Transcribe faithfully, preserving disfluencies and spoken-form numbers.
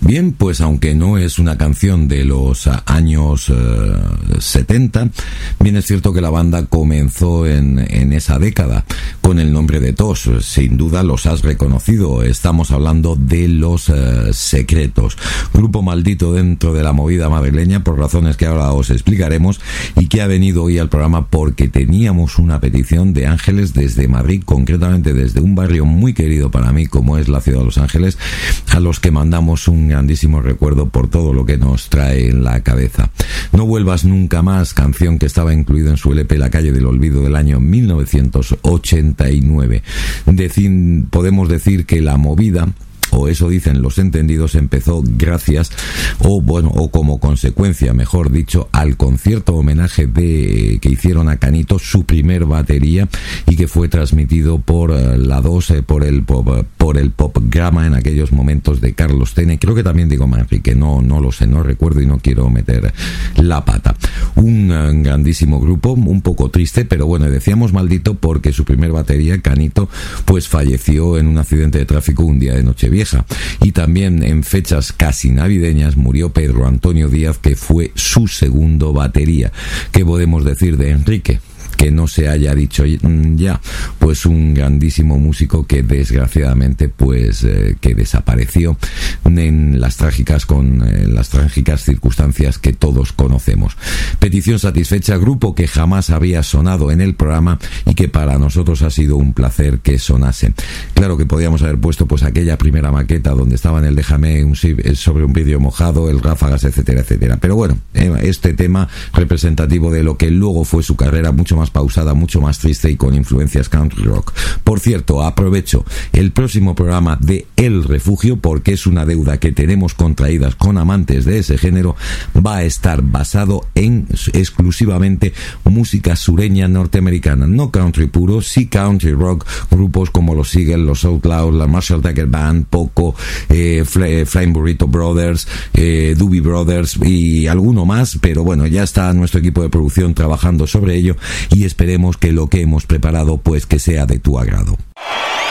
Bien, pues aunque no es una canción de los años eh, setenta, bien es cierto que la banda comenzó en, en esa década con el nombre de Tos. Sin duda los has reconocido. Estamos hablando de Los eh, Secretos, grupo maldito dentro de la movida madrileña por razones que ahora os explicaremos, y que ha venido hoy al programa porque teníamos una petición de Ángeles desde Madrid, concretamente desde un barrio muy querido para mí como es la ciudad de Los Ángeles, a los que mandamos un grandísimo recuerdo por todo lo que nos trae en la cabeza. No vuelvas nunca más, canción que estaba incluida en su L P La calle del olvido del año mil novecientos ochenta y nueve. Decir, podemos decir que la movida, o eso dicen los entendidos, empezó gracias, o bueno, o como consecuencia, mejor dicho, al concierto homenaje de que hicieron a Canito, su primer batería, y que fue transmitido por uh, la dos, eh, por el pop, uh, por el Popgrama en aquellos momentos de Carlos Tene. Creo que también digo Manrique, no, no lo sé, no recuerdo y no quiero meter la pata. Un uh, grandísimo grupo, un poco triste, pero bueno, decíamos maldito porque su primer batería, Canito, pues falleció en un accidente de tráfico un día de Nochevieja. Y también en fechas casi navideñas murió Pedro Antonio Díaz, que fue su segundo batería. ¿Qué podemos decir de Enrique? Que no se haya dicho ya, pues un grandísimo músico que desgraciadamente pues eh, que desapareció en las trágicas con eh, las trágicas circunstancias que todos conocemos. Petición satisfecha, grupo que jamás había sonado en el programa y que para nosotros ha sido un placer que sonase. Claro que podíamos haber puesto pues aquella primera maqueta donde estaban el Déjame un, sobre un vidrio mojado, el Ráfagas, etcétera, etcétera. Pero bueno, eh, este tema representativo de lo que luego fue su carrera, mucho más pausada, mucho más triste y con influencias country rock. Por cierto, aprovecho el próximo programa de El Refugio, porque es una deuda que tenemos contraídas con amantes de ese género. Va a estar basado en exclusivamente música sureña norteamericana, no country puro, sí country rock, grupos como los Eagles, los Outlaws, la Marshall Tucker Band, Poco, eh, Flying Burrito Brothers, eh, Doobie Brothers y alguno más, pero bueno, ya está nuestro equipo de producción trabajando sobre ello y esperemos que lo que hemos preparado pues que sea de tu agrado.